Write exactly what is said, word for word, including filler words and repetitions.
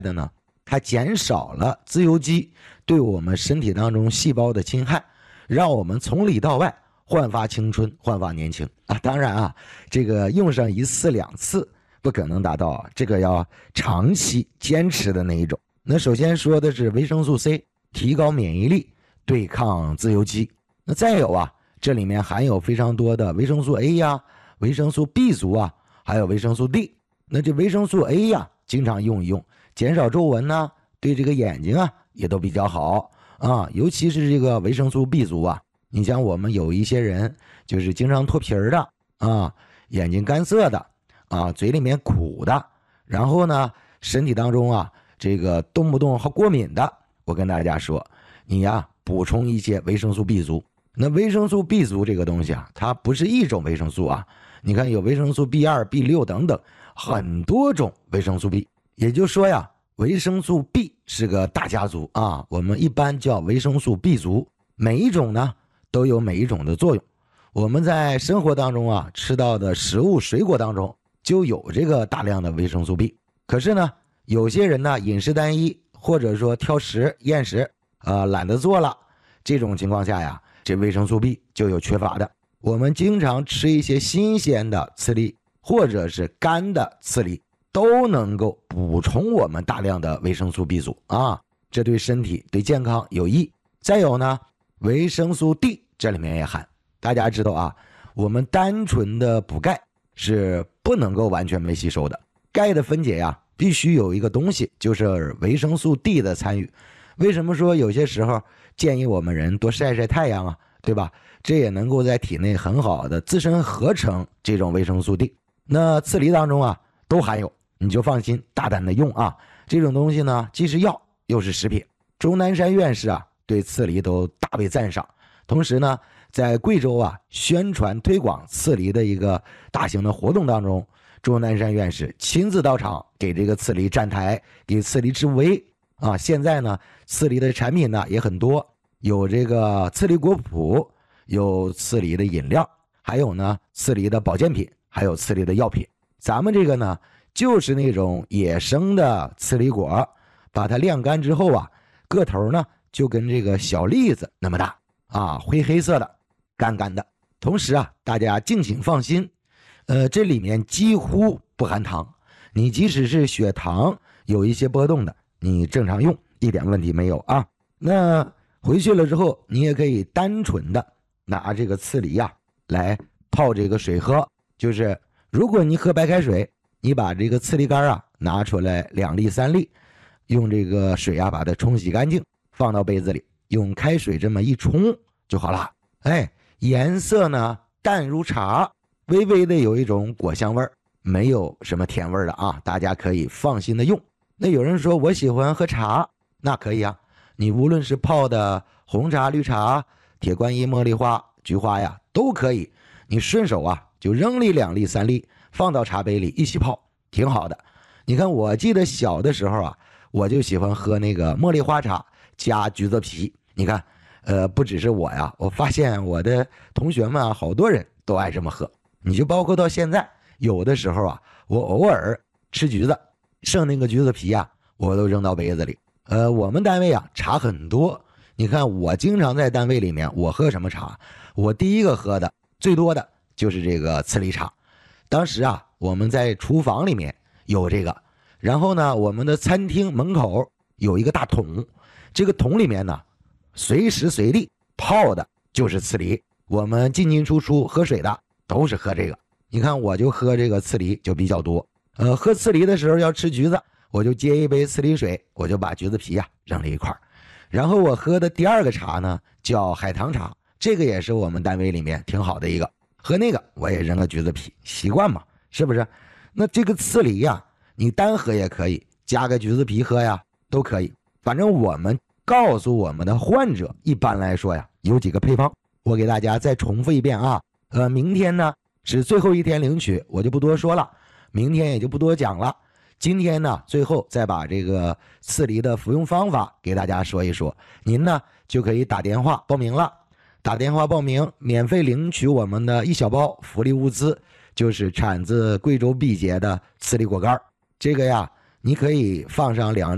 的呢，它减少了自由基对我们身体当中细胞的侵害，让我们从里到外焕发青春，焕发年轻啊！当然啊，这个用上一次两次不可能达到啊，这个要长期坚持的那一种。那首先说的是维生素 C， 提高免疫力，对抗自由基。那再有啊，这里面含有非常多的维生素 A 呀、维生素 B 族啊，还有维生素 D。那这维生素 A 呀，经常用一用，减少皱纹呢，对这个眼睛啊也都比较好啊。尤其是这个维生素 B 族啊，你像我们有一些人就是经常脱皮儿的啊，眼睛干涩的啊，嘴里面苦的，然后呢，身体当中啊这个动不动好过敏的，我跟大家说，你呀补充一些维生素 B 族。那维生素 B 族这个东西啊，它不是一种维生素啊，你看有维生素 B 二、B 六 等等，很多种维生素 B。也就是说呀，维生素 B 是个大家族啊，我们一般叫维生素 B 族，每一种呢都有每一种的作用。我们在生活当中啊吃到的食物水果当中就有这个大量的维生素 B。可是呢，有些人呢饮食单一，或者说挑食厌食啊、呃、懒得做了，这种情况下呀，这维生素 B 就有缺乏的。我们经常吃一些新鲜的刺梨或者是干的刺梨，都能够补充我们大量的维生素 B 族啊，这对身体对健康有益。再有呢，维生素 D 这里面也含。大家知道啊，我们单纯的补钙是不能够完全被吸收的，钙的分解呀，必须有一个东西，就是维生素 D 的参与。为什么说有些时候建议我们人多晒晒太阳啊，对吧？这也能够在体内很好的自身合成这种维生素 D。那刺梨当中啊都含有，你就放心大胆的用啊。这种东西呢，既是药又是食品。钟南山院士啊对刺梨都大为赞赏，同时呢，在贵州啊宣传推广刺梨的一个大型的活动当中，钟南山院士亲自到场给这个刺梨站台，给刺梨助威啊。现在呢，刺梨的产品呢也很多，有这个刺梨果脯，有刺梨的饮料，还有呢刺梨的保健品，还有刺梨的药品。咱们这个呢就是那种野生的刺梨果，把它晾干之后啊，个头呢就跟这个小栗子那么大啊，灰黑色的，干干的。同时啊，大家敬请放心，呃，这里面几乎不含糖，你即使是血糖有一些波动的，你正常用一点问题没有啊。那回去了之后，你也可以单纯的拿这个刺梨啊来泡这个水喝，就是如果你喝白开水，你把这个刺梨干啊拿出来两粒三粒，用这个水啊把它冲洗干净，放到杯子里，用开水这么一冲就好了。哎，颜色呢淡如茶，微微的有一种果香味儿，没有什么甜味儿的啊，大家可以放心的用。那有人说我喜欢喝茶，那可以啊，你无论是泡的红茶、绿茶、铁观音、茉莉花、菊花呀都可以，你顺手啊就扔里两粒三粒，放到茶杯里一起泡，挺好的。你看我记得小的时候啊，我就喜欢喝那个茉莉花茶加橘子皮。你看呃，不只是我呀，我发现我的同学们啊，好多人都爱这么喝。你就包括到现在，有的时候啊，我偶尔吃橘子，剩那个橘子皮啊，我都扔到杯子里。呃，我们单位啊茶很多，你看我经常在单位里面，我喝什么茶？我第一个喝的最多的就是这个刺梨茶。当时啊，我们在厨房里面有这个，然后呢，我们的餐厅门口有一个大桶，这个桶里面呢，随时随地泡的就是刺梨。我们进进出出喝水的都是喝这个。你看我就喝这个刺梨就比较多。呃，喝刺梨的时候要吃橘子，我就接一杯刺梨水，我就把橘子皮呀、啊、扔了一块。然后我喝的第二个茶呢叫海棠茶，这个也是我们单位里面挺好的一个。喝那个我也扔个橘子皮，习惯嘛，是不是？那这个刺梨呀，你单喝也可以，加个橘子皮喝呀，都可以。反正我们告诉我们的患者，一般来说呀，有几个配方，我给大家再重复一遍啊。呃，明天呢是最后一天领取，我就不多说了，明天也就不多讲了。今天呢，最后再把这个刺梨的服用方法给大家说一说，您呢就可以打电话报名了。打电话报名，免费领取我们的一小包福利物资，就是产自贵州毕节的刺梨果干。这个呀，你可以放上两